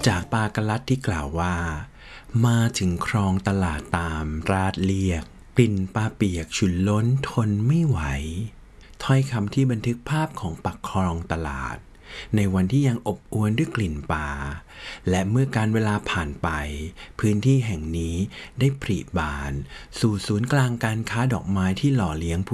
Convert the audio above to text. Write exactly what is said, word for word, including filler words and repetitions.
จากปากลัดที่กล่าวว่ามาถึงครองตลาดตามราดเรียกกลิ่นปลาเปียกฉุนล้นทนไม่ไหวถ้อยคำที่บันทึกภาพของปักครองตลาดในวันที่ยังอบอวลด้วยกลิ่นปลาและเมื่อการเวลาผ่านไปพื้นที่แห่งนี้ได้ผลิบานสู่ศูนย์กลางการค้าดอกไม้ที่หล่อเลี้ยง